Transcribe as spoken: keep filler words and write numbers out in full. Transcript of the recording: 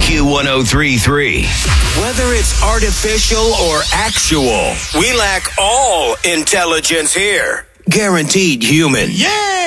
Q one oh three point three. Whether it's artificial or actual, we lack all intelligence here. Guaranteed human. Yeah!